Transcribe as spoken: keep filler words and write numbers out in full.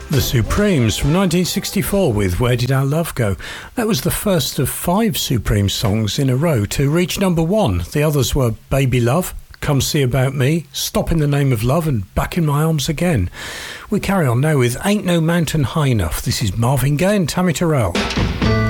The Supremes from nineteen sixty-four with Where Did Our Love Go? That was the first of five Supreme songs in a row to reach number one. The others were Baby Love, Come See About Me, Stop in the Name of Love and Back in My Arms Again. We carry on now with Ain't No Mountain High Enough. This is Marvin Gaye and Tammy Terrell.